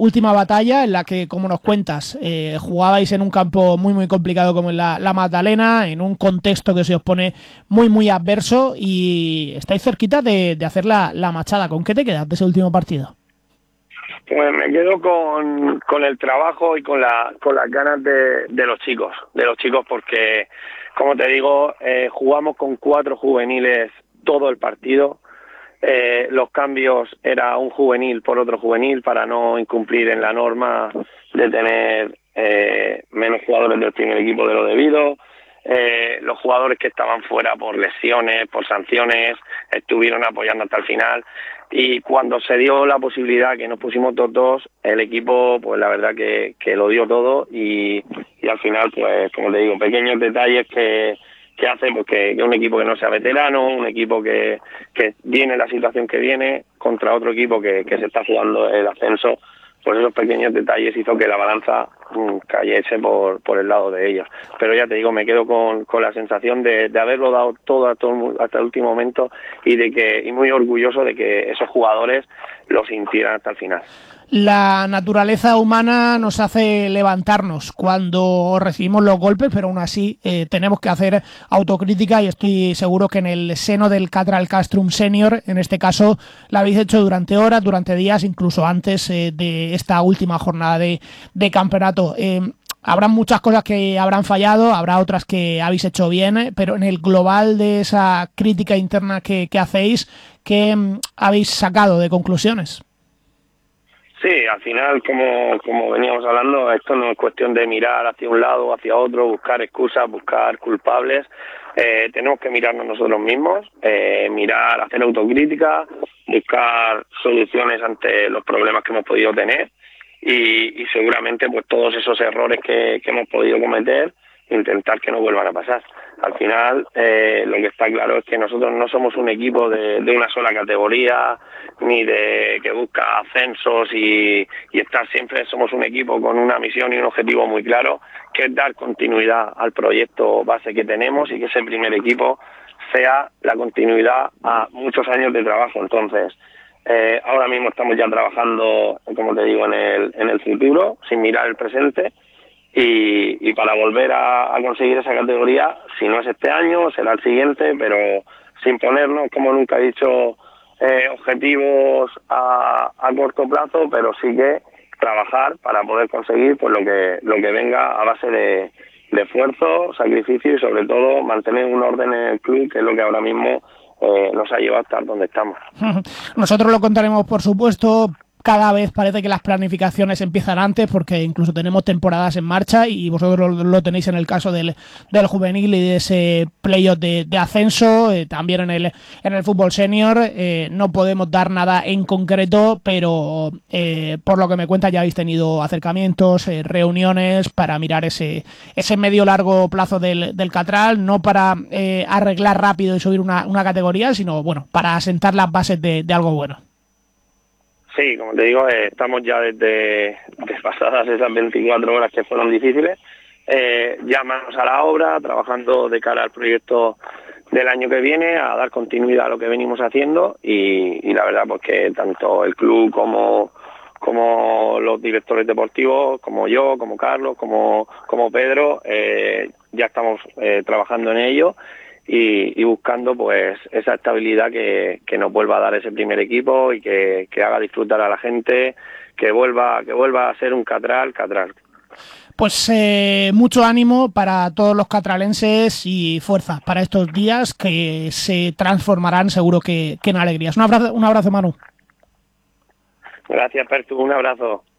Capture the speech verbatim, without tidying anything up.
última batalla en la que, como nos cuentas, eh, jugabais en un campo muy muy complicado como en la, la Magdalena, en un contexto que se os pone muy muy adverso y estáis cerquita de, de hacer la, la machada. ¿Con qué te quedas de ese último partido? Pues me quedo con, con el trabajo y con, la, con las ganas de, de los chicos, de los chicos porque, como te digo, eh, jugamos con cuatro juveniles todo el partido. Eh, los cambios era un juvenil por otro juvenil para no incumplir en la norma de tener eh, menos jugadores del primer equipo de lo debido. Eh, los jugadores que estaban fuera por lesiones, por sanciones, estuvieron apoyando hasta el final y cuando se dio la posibilidad que nos pusimos todos dos, el equipo pues la verdad que, que lo dio todo y, y al final pues como te digo, pequeños detalles que que hace pues que, que un equipo que no sea veterano, un equipo que, que viene en la situación que viene contra otro equipo que, que se está jugando el ascenso, pues esos pequeños detalles hizo que la balanza mmm, cayese por, por el lado de ellos. Pero ya te digo, me quedo con, con la sensación de, de haberlo dado todo hasta, hasta el último momento y de que y muy orgulloso de que esos jugadores lo sintieran hasta el final. La naturaleza humana nos hace levantarnos cuando recibimos los golpes, pero aún así eh, tenemos que hacer autocrítica y estoy seguro que en el seno del Catral Castrum Senior, en este caso, la habéis hecho durante horas, durante días, incluso antes eh, de esta última jornada de, de campeonato. Eh, Habrá muchas cosas que habrán fallado, habrá otras que habéis hecho bien, pero en el global de esa crítica interna que, que hacéis, ¿qué habéis sacado de conclusiones? Sí, al final, como, como veníamos hablando, esto no es cuestión de mirar hacia un lado o hacia otro, buscar excusas, buscar culpables. Eh, tenemos que mirarnos nosotros mismos, eh, mirar, hacer autocrítica, buscar soluciones ante los problemas que hemos podido tener y, y seguramente pues todos esos errores que, que hemos podido cometer, intentar que no vuelvan a pasar. Al final, eh, lo que está claro es que nosotros no somos un equipo de, de una sola categoría, ni de que busca ascensos y, y estar siempre. Somos un equipo con una misión y un objetivo muy claro, que es dar continuidad al proyecto base que tenemos y que ese primer equipo sea la continuidad a muchos años de trabajo. Entonces, eh, ahora mismo estamos ya trabajando, como te digo, en el, en el futuro, sin mirar el presente. Y, y para volver a, a conseguir esa categoría, si no es este año, será el siguiente, pero sin ponernos, como nunca he dicho, eh, objetivos a, a corto plazo, pero sí que trabajar para poder conseguir pues lo que lo que venga a base de, de esfuerzo, sacrificio y sobre todo mantener un orden en el club, que es lo que ahora mismo eh, nos ha llevado a estar donde estamos. Nosotros lo contaremos, por supuesto. Cada vez parece que las planificaciones empiezan antes porque incluso tenemos temporadas en marcha y vosotros lo, lo tenéis en el caso del, del juvenil y de ese playoff de, de ascenso, eh, también en el en el fútbol senior. Eh, no podemos dar nada en concreto, pero eh, por lo que me cuenta ya habéis tenido acercamientos, eh, reuniones para mirar ese ese medio largo plazo del, del Catral, no para eh, arreglar rápido y subir una, una categoría, sino bueno, para asentar las bases de, de algo bueno. Sí, como te digo, eh, estamos ya desde, desde pasadas esas veinticuatro horas que fueron difíciles, eh, ya manos a la obra, trabajando de cara al proyecto del año que viene, a dar continuidad a lo que venimos haciendo y, y la verdad pues que tanto el club como, como los directores deportivos, como yo, como Carlos, como, como Pedro, eh, ya estamos eh, trabajando en ello. Y, y buscando pues esa estabilidad que, que nos vuelva a dar ese primer equipo y que, que haga disfrutar a la gente, que vuelva que vuelva a ser un Catral, Catral. Pues eh, mucho ánimo para todos los catralenses y fuerza para estos días que se transformarán seguro que, que en alegrías. Un abrazo, un abrazo, Manu. Gracias, Pertu, un abrazo.